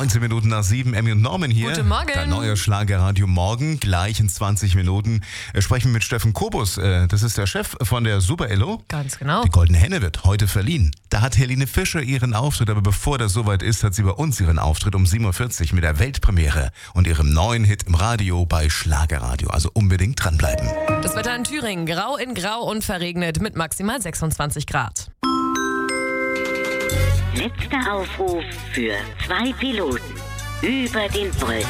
19 Minuten nach 7, Emmy und Norman hier. Guten Morgen. Der neue Schlagerradio morgen, gleich in 20 Minuten. Sprechen wir mit Steffen Kobus. Das ist der Chef von der Super Ello. Ganz genau. Die Goldene Henne wird heute verliehen. Da hat Helene Fischer ihren Auftritt, aber bevor das soweit ist, hat sie bei uns ihren Auftritt um 7.40 Uhr mit der Weltpremiere und ihrem neuen Hit im Radio bei Schlagerradio. Also unbedingt dranbleiben. Das Wetter in Thüringen, grau in grau und verregnet mit maximal 26 Grad. Letzter Aufruf für 2 Piloten über den Wolken.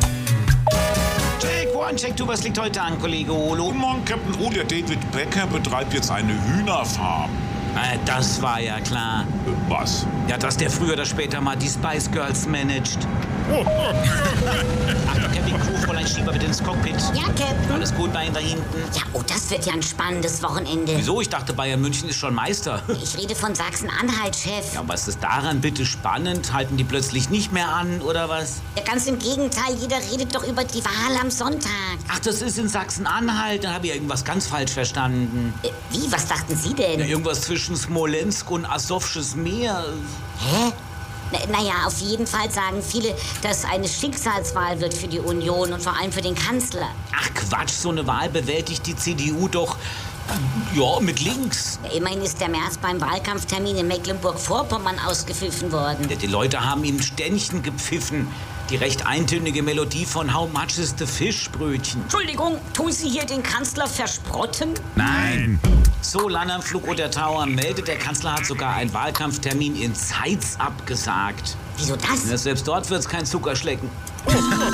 Check one, check two, was liegt heute an, Kollege Olo? Guten Morgen, Captain O. Der David Becker betreibt jetzt eine Hühnerfarm. Das war ja klar. Was? Ja, dass der früher oder später mal die Spice Girls managt. Achtung, Captain Crew, Fräulein Schieber bitte ins Cockpit. Ja, Captain. Alles gut bei Ihnen da hinten? Ja, oh, das wird ja ein spannendes Wochenende. Wieso? Ich dachte, Bayern München ist schon Meister. Ich rede von Sachsen-Anhalt, Chef. Ja, was ist daran bitte spannend? Halten die plötzlich nicht mehr an, oder was? Ja, ganz im Gegenteil, jeder redet doch über die Wahl am Sonntag. Ach, das ist in Sachsen-Anhalt. Da habe ich irgendwas ganz falsch verstanden. Wie, was dachten Sie denn? Ja, irgendwas zwischen Smolensk und Asowsches Meer. Hä? Naja, auf jeden Fall sagen viele, dass eine Schicksalswahl wird für die Union und vor allem für den Kanzler. Ach Quatsch, so eine Wahl bewältigt die CDU doch, ja, mit links. Ja, immerhin ist der Merz beim Wahlkampftermin in Mecklenburg-Vorpommern ausgepfiffen worden. Die Leute haben ihm Ständchen gepfiffen. Die recht eintönige Melodie von How Much is the Fish Brötchen. Entschuldigung, tun Sie hier den Kanzler versprotten? Nein. So, Landanflug oder Tower meldet, der Kanzler hat sogar einen Wahlkampftermin in Zeitz abgesagt. Wieso das? Ja, selbst dort wird's kein Zuckerschlecken.